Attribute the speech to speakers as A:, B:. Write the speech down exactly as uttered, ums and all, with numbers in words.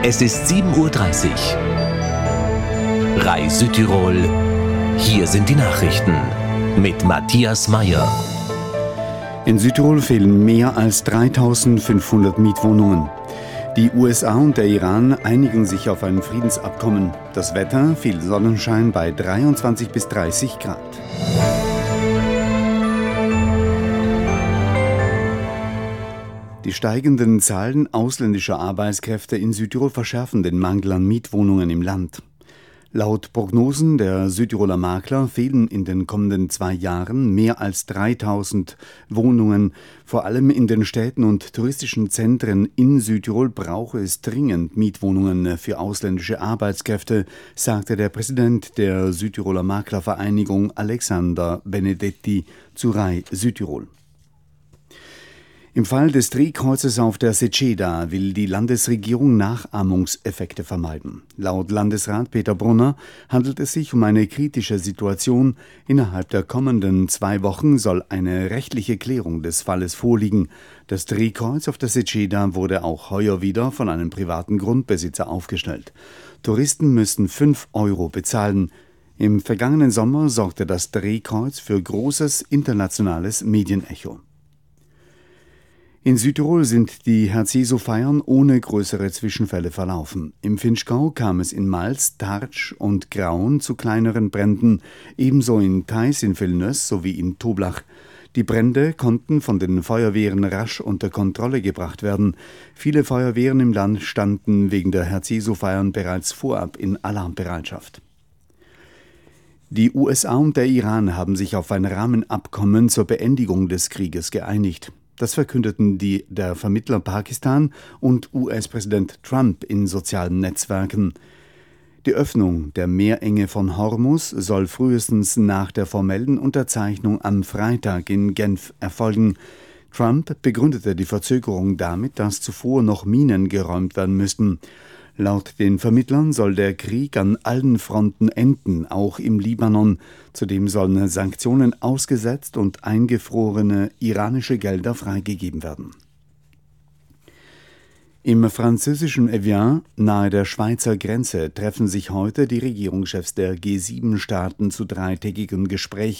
A: Es ist sieben Uhr dreißig. R A I Südtirol. Hier sind die Nachrichten mit Matthias Meyer.
B: In Südtirol fehlen mehr als dreitausendfünfhundert Mietwohnungen. Die U S A und der Iran einigen sich auf ein Friedensabkommen. Das Wetter, viel Sonnenschein bei dreiundzwanzig bis dreißig Grad. Die steigenden Zahlen ausländischer Arbeitskräfte in Südtirol verschärfen den Mangel an Mietwohnungen im Land. Laut Prognosen der Südtiroler Makler fehlen in den kommenden zwei Jahren mehr als dreitausend Wohnungen. Vor allem in den Städten und touristischen Zentren in Südtirol brauche es dringend Mietwohnungen für ausländische Arbeitskräfte, sagte der Präsident der Südtiroler Maklervereinigung Alexander Benedetti zu R A I Südtirol. Im Fall des Drehkreuzes auf der Seceda will die Landesregierung Nachahmungseffekte vermeiden. Laut Landesrat Peter Brunner handelt es sich um eine kritische Situation. Innerhalb der kommenden zwei Wochen soll eine rechtliche Klärung des Falles vorliegen. Das Drehkreuz auf der Seceda wurde auch heuer wieder von einem privaten Grundbesitzer aufgestellt. Touristen müssten fünf Euro bezahlen. Im vergangenen Sommer sorgte das Drehkreuz für großes internationales Medienecho. In Südtirol sind die Herz-Jesu-Feiern ohne größere Zwischenfälle verlaufen. Im Vinschgau kam es in Mals, Tartsch und Graun zu kleineren Bränden, ebenso in Theis in Villeneuve sowie in Toblach. Die Brände konnten von den Feuerwehren rasch unter Kontrolle gebracht werden. Viele Feuerwehren im Land standen wegen der Herz-Jesu-Feiern bereits vorab in Alarmbereitschaft. Die U S A und der Iran haben sich auf ein Rahmenabkommen zur Beendigung des Krieges geeinigt. Das verkündeten die, der Vermittler Pakistan und U S-Präsident Trump in sozialen Netzwerken. Die Öffnung der Meerenge von Hormuz soll frühestens nach der formellen Unterzeichnung am Freitag in Genf erfolgen. Trump begründete die Verzögerung damit, dass zuvor noch Minen geräumt werden müssten. Laut den Vermittlern soll der Krieg an allen Fronten enden, auch im Libanon. Zudem sollen Sanktionen ausgesetzt und eingefrorene iranische Gelder freigegeben werden. Im französischen Evian, nahe der Schweizer Grenze, treffen sich heute die Regierungschefs der G sieben Staaten zu dreitägigen Gesprächen.